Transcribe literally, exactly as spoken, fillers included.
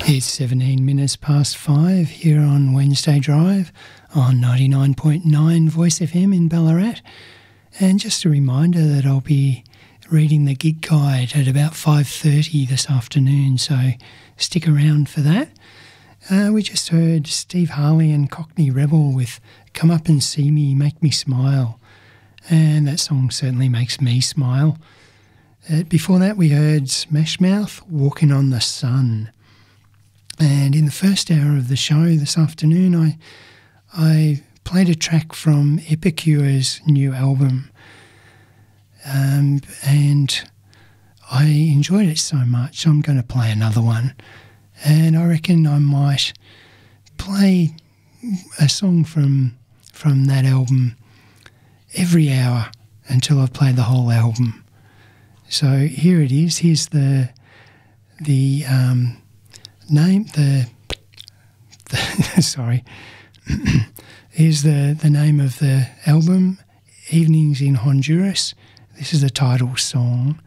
It's seventeen minutes past five here on Wednesday Drive on ninety-nine point nine Voice F M in Ballarat. And just a reminder that I'll be reading the gig guide at about five thirty this afternoon, so stick around for that. Uh, we just heard Steve Harley and Cockney Rebel with Come Up and See Me, Make Me Smile. And that song certainly makes me smile. Uh, before that we heard Smash Mouth, Walking on the Sun. And in the first hour of the show this afternoon, I I played a track from Epicure's new album, um, and I enjoyed it so much, I'm going to play another one. And I reckon I might play a song from from that album every hour until I've played the whole album. So here it is. Here's the the um, name. The, the sorry. Here's the the name of the album, Evenings in Honduras. This is the title song.